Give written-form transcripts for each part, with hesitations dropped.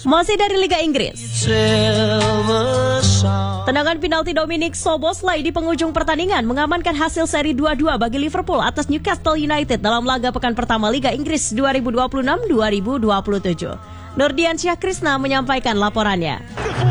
Masih dari Liga Inggris. Tendangan penalti Dominic Szoboszlai di penghujung pertandingan mengamankan hasil seri 2-2 bagi Liverpool atas Newcastle United dalam laga pekan pertama Liga Inggris 2026-2027. Nurdiansyah Krisna menyampaikan laporannya.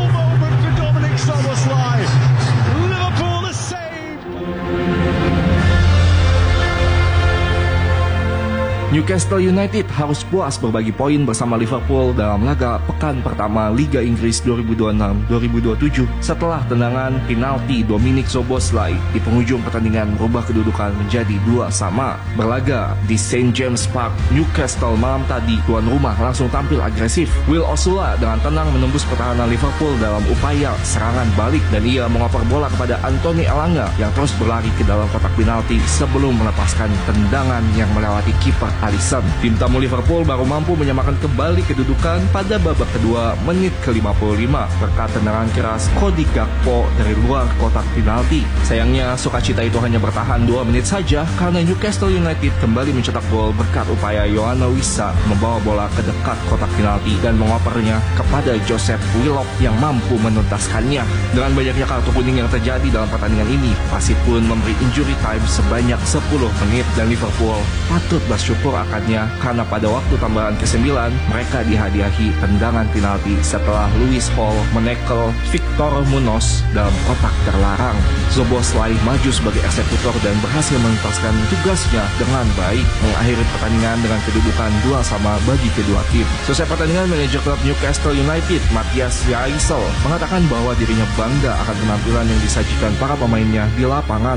Newcastle United harus puas berbagi poin bersama Liverpool dalam laga pekan pertama Liga Inggris 2026-2027 setelah tendangan penalti Dominic Szoboszlai di penghujung pertandingan merubah kedudukan menjadi 2-2. Berlaga di St. James Park, Newcastle malam tadi tuan rumah langsung tampil agresif. Will Osula dengan tenang menembus pertahanan Liverpool dalam upaya serangan balik dan ia mengoper bola kepada Anthony Elanga yang terus berlari ke dalam kotak penalti sebelum melepaskan tendangan yang melewati kiper Alisson. Tim tamu Liverpool baru mampu menyamakan kembali kedudukan pada babak kedua menit ke-55 berkat tendangan keras Cody Gakpo dari luar kotak penalti. Sayangnya sukacita itu hanya bertahan 2 menit saja karena Newcastle United kembali mencetak gol berkat upaya Yoane Wissa membawa bola ke dekat kotak penalti dan mengopernya kepada Joseph Willock yang mampu menuntaskannya. Dengan banyaknya kartu kuning yang terjadi dalam pertandingan ini, wasit pun memberi injury time sebanyak 10 menit dan Liverpool patut bersyukur akannya karena pada waktu tambahan ke-9 mereka dihadiahi tendangan penalti setelah Lewis Hall menekel Victor Munoz dalam kotak terlarang. Szoboszlai maju sebagai eksekutor dan berhasil menuntaskan tugasnya dengan baik, mengakhiri pertandingan dengan kedudukan 2-2 bagi kedua tim. Selesai pertandingan, manajer klub Newcastle United Matthias Jaisel mengatakan bahwa dirinya bangga akan penampilan yang disajikan para pemainnya di lapangan.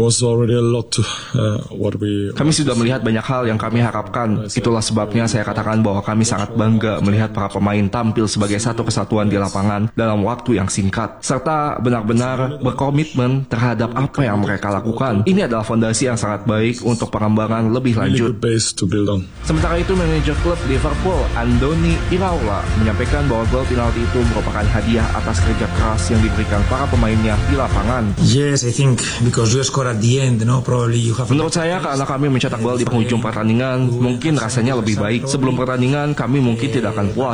Kami sudah melihat banyak hal yang kami harapkan. Itulah sebabnya saya katakan bahwa kami sangat bangga melihat para pemain tampil sebagai satu kesatuan di lapangan dalam waktu yang singkat, serta benar-benar berkomitmen terhadap apa yang mereka lakukan. Ini adalah fondasi yang sangat baik untuk pengembangan lebih lanjut. Sementara itu, manajer klub Liverpool Andoni Iraola menyampaikan bahwa gol penalti itu merupakan hadiah atas kerja keras yang diberikan para pemainnya di lapangan. Yes, I think because you score at the end, probably you have. Menurut saya, karena kami mencetak gol di penghujung pertandingan, mungkin rasanya lebih baik. Sebelum pertandingan, kami mungkin tidak akan puas